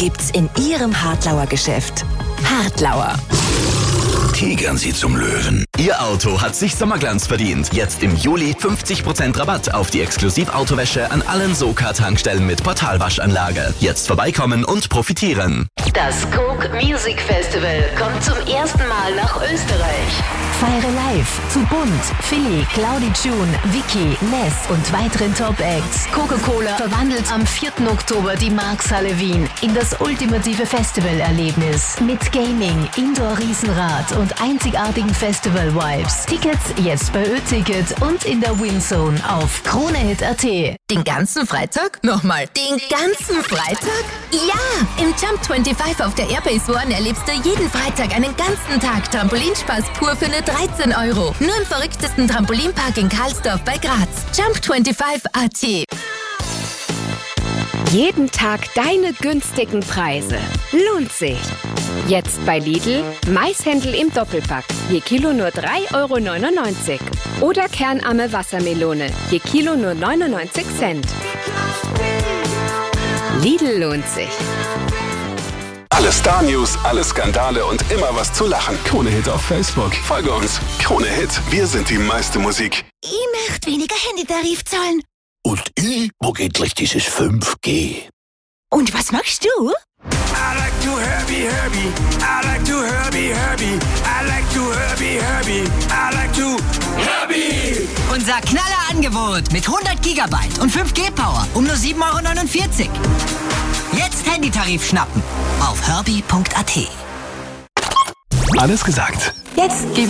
gibt's in Ihrem Hartlauer Geschäft. Hartlauer. Tigern Sie zum Löwen. Ihr Auto hat sich Sommerglanz verdient. Jetzt im Juli 50% Rabatt auf die Exklusivautowäsche an allen Soka-Tankstellen mit Portalwaschanlage. Jetzt vorbeikommen und profitieren. Das Coke Music Festival kommt zum ersten Mal nach Österreich. Feiere live zu Bunt, Philly, Claudi June, Vicky, Ness und weiteren Top-Acts. Coca-Cola verwandelt am 4. Oktober die Markshalle Wien in das ultimative Festivalerlebnis. Mit Gaming, Indoor-Riesenrad und einzigartigen Festival-Vibes. Tickets jetzt bei Ö-Ticket und in der Winzone auf KroneHit.at. Den ganzen Freitag? Nochmal, den ganzen Freitag? Ja! Im Jump 25 auf der Airbase One erlebst du jeden Freitag einen ganzen Tag Trampolinspaß pur für nur 13 €. Nur im verrücktesten Trampolinpark in Karlsdorf bei Graz. Jump 25 AT. Jeden Tag deine günstigen Preise. Lohnt sich. Jetzt bei Lidl Maishändel im Doppelpack. Je Kilo nur 3,99 €. Oder kernarme Wassermelone. Je Kilo nur 99 Cent. Lidl lohnt sich. Alle Star-News, alle Skandale und immer was zu lachen. KroneHit auf Facebook. Folge uns. KroneHit. Wir sind die meiste Musik. Ich möchte weniger Handytarif zahlen. Und wo geht gleich dieses 5G? Und was machst du? I like to Herbie, Herbie. I like to Herbie, Herbie. I like to Herbie, Herbie. I like to Herbie. Unser Knallerangebot mit 100 Gigabyte und 5G-Power um nur 7,49 €. Jetzt Handytarif schnappen auf herbie.at. Alles gesagt. Jetzt gibt's